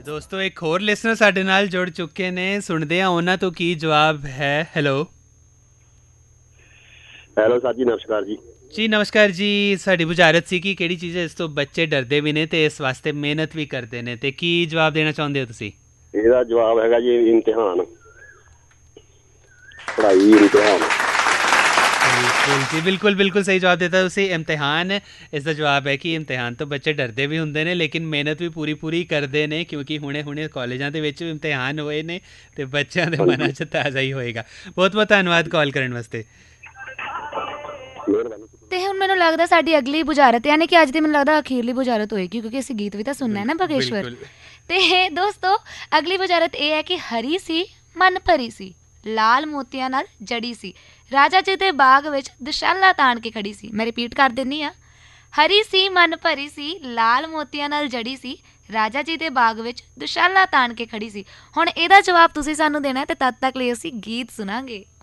ਦੋਸਤੋ ਇੱਕ ਹੋਰ ਲਿਸਨਰ ਸਾਡੇ ਨਾਲ ਜੁੜ ਚੁੱਕੇ ਨੇ, ਸੁਣਦੇ ਹਾਂ ਉਹਨਾਂ ਤੋਂ ਕੀ ਜਵਾਬ ਹੈ। ਹੈਲੋ ਹੈਲੋ ਸਰ ਜੀ, ਨਮਸਕਾਰ ਜੀ। ਜੀ ਨਮਸਕਾਰ ਜੀ। ਸਾਡੀ ਬੁਝਾਰਤ ਸੀ ਕਿ ਕਿਹੜੀ ਚੀਜ਼ ਹੈ ਇਸ ਤੋਂ ਬੱਚੇ ਡਰਦੇ ਵੀ ਨੇ ਤੇ ਇਸ ਵਾਸਤੇ ਮਿਹਨਤ ਵੀ ਕਰਦੇ ਨੇ, ਤੇ ਕੀ ਜਵਾਬ ਦੇਣਾ ਚਾਹੁੰਦੇ ਹੋ ਤੁਸੀਂ? ਇਹਦਾ ਜਵਾਬ ਹੈਗਾ ਜੀ ਇਮਤਿਹਾਨ, ਪੜ੍ਹਾਈ ਇਮਤਿਹਾਨ। ਬਿਲਕੁਲ ਜੀ, ਬਿਲਕੁਲ ਬਿਲकुल ਸਹੀ ਜਵਾਬ ਦਿੱਤਾ ਤੁਸੀਂ। ਇਮਤਿਹਾਨ ਇਸ ਦਾ ਜਵਾਬ ਹੈ ਕਿ ਇਮਤਿਹਾਨ ਤੋਂ ਬੱਚੇ ਡਰਦੇ ਵੀ ਹੁੰਦੇ ਨੇ ਲੇਕਿਨ ਮਿਹਨਤ ਵੀ ਪੂਰੀ ਪੂਰੀ ਕਰਦੇ ਨੇ, ਕਿਉਂਕਿ ਹੁਣੇ ਕਾਲਜਾਂ ਦੇ ਵਿੱਚ ਇਮਤਿਹਾਨ ਹੋਏ ਨੇ ਤੇ ਬੱਚਿਆਂ ਦੇ ਮਨਾਂ ਹਾਂਜੀ, 'ਚ ਤਾਜ਼ਾ ਹੀ ਹੋਏਗਾ। ਬਹੁਤ ਬਹੁਤ ਧੰਨਵਾਦ ਕਾਲ ਕਰਨ ਵਾਸਤੇ। ਮਿਹਰਬਾਨੀ। ਤੇ ਹੁਣ ਮੈਨੂੰ ਲੱਗਦਾ ਸਾਡੀ ਅਗਲੀ ਬੁਝਾਰਤ ਯਾਨੀ ਕਿ ਅੱਜ ਦੀ ਮੈਨੂੰ ਲੱਗਦਾ ਅਖੀਰਲੀ ਬੁਝਾਰਤ ਹੋਏਗੀ, ਕਿਉਂਕਿ ਅਸੀਂ ਗੀਤ ਵੀ ਤਾਂ ਸੁਣਨਾ ਹੈ ਨਾ ਬਗੇਸ਼ਵਰ। ਬਿਲਕੁਲ ਤੇ ਦੋਸਤੋ ਅਗਲੀ ਬੁਝਾਰਤ ਇਹ ਹੈ ਕਿ ਹਰੀ ਸੀ ਮਨ ਭਰੀ ਸੀ, ਲਾਲ ਮੋਤੀਆਂ ਨਾਲ ਜੜੀ ਸੀ, ਰਾਜਾ ਜੀ ਦੇ ਬਾਗ ਵਿੱਚ ਦੁਸ਼ਾਲਾ ਤਾਣ ਕੇ ਖੜੀ ਸੀ। ਮੈਂ ਰਿਪੀਟ ਕਰ ਦਿੰਦੀ ਹਾਂ। ਹਰੀ ਸੀ ਮਨ ਭਰੀ ਸੀ, ਲਾਲ ਮੋਤੀਆਂ ਨਾਲ ਜੜੀ ਸੀ, ਰਾਜਾ ਜੀ ਦੇ ਬਾਗ ਵਿੱਚ ਦੁਸ਼ਾਲਾ ਤਾਣ ਕੇ ਖੜੀ ਸੀ। ਹੁਣ ਇਹਦਾ ਜਵਾਬ ਤੁਸੀਂ ਸਾਨੂੰ ਦੇਣਾ ਤੇ ਤਦ ਤੱਕ ਲਈ ਅਸੀਂ ਗੀਤ ਸੁਣਾਂਗੇ।